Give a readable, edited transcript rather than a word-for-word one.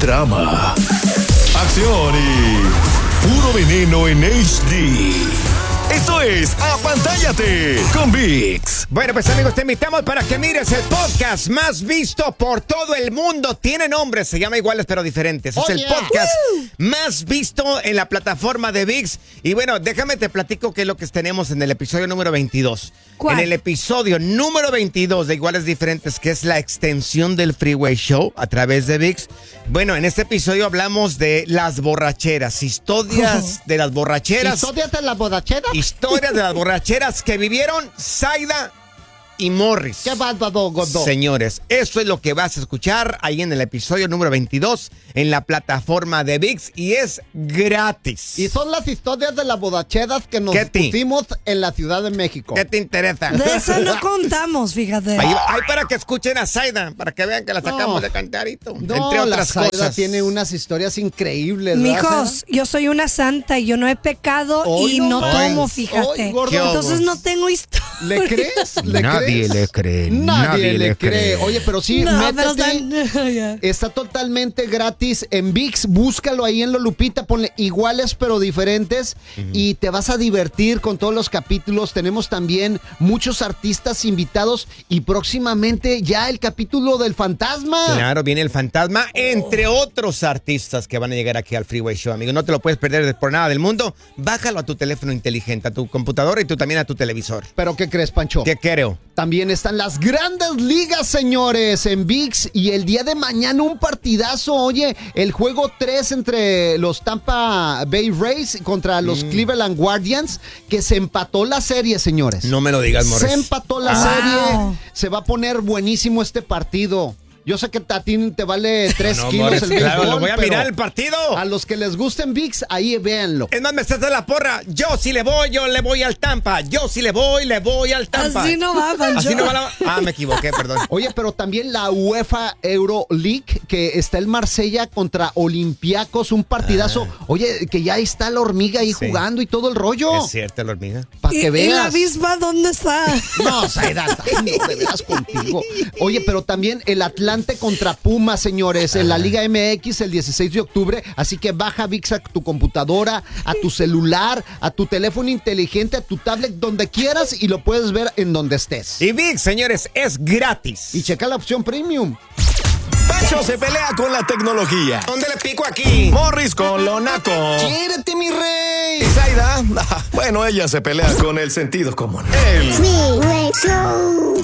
drama, acción y puro veneno en HD. Esto es Apantállate con VIX. Bueno, pues amigos, te invitamos para que mires el podcast más visto por todo el mundo. Tiene nombre, se llama iguales pero diferentes. Es el podcast más visto en la plataforma de VIX. Y bueno, déjame te platico qué es lo que tenemos en el episodio número 22. ¿Cuál? En el episodio número 22 de Iguales Diferentes, que es la extensión del Freeway Show a través de VIX. Bueno, en este episodio hablamos de las borracheras, historias de las borracheras. ¿Historias de las borracheras? Historias de las borracheras que vivieron Zayda y Morris. ¿Qué bárbaro, Godó? Señores, eso es lo que vas a escuchar ahí en el episodio número 22 en la plataforma de VIX y es gratis. Y son las historias de las borracheras que nos pusimos en la Ciudad de México. ¿Qué te interesa? De eso no contamos, fíjate. Ahí para que escuchen a Zayda, para que vean que la sacamos de cantarito. No, entre otras la Zayda cosas. tiene unas historias increíbles. Mijos, yo soy una santa y yo no he pecado y no tomo, fíjate. Entonces no tengo historia. ¿Le crees? Nadie le cree. Nadie le cree. Oye, pero sí, No, métete. Está totalmente gratis en VIX. Búscalo ahí en Lolupita. Ponle iguales pero diferentes. Y te vas a divertir con todos los capítulos. Tenemos también muchos artistas invitados. Y próximamente ya el capítulo del fantasma. Claro, viene el fantasma, entre otros artistas que van a llegar aquí al Freeway Show, amigo. No te lo puedes perder por nada del mundo. Bájalo a tu teléfono inteligente, a tu computadora y tú también a tu televisor. ¿Pero qué crees, Pancho? ¿Qué creo? También están las grandes ligas, señores, en VIX. Y el día de mañana un partidazo. Oye, el juego 3 entre los Tampa Bay Rays contra los Cleveland Guardians, que se empató la serie, señores. No me lo digas, Morris. Se empató la serie. Se va a poner buenísimo este partido. Yo sé que a ti te vale 3 kilos Morris, el béisbol, claro, lo voy a mirar el partido. A los que les gusten VIX, ahí véanlo. Es más, me estás de la porra. Yo sí le voy al Tampa. Yo sí le voy al Tampa. Así no va, Pancho. Así no va me equivoqué, perdón. Oye, pero también la UEFA Euro League, que está el Marsella contra Olympiacos, un partidazo. Oye, que ya está la hormiga ahí jugando y todo el rollo. Es cierto, la hormiga. Para que veas. ¿Y la avispa dónde está? No, Zayda, no te veas contigo. Oye, pero también el Atlante contra Pumas, señores, en la Liga MX el 16 de octubre. Así que baja VIX a tu computadora, a tu celular, a tu teléfono inteligente, a tu tablet, donde quieras y lo puedes ver en donde estés. Y VIX, señores, es gratis. Y checa la opción premium. Pancho se pelea con la tecnología. ¿Dónde le pico aquí? Morris con lo naco. ¡Quiérete, mi rey! Y Zayda, bueno, ella se pelea con el sentido común. El Freeway Show.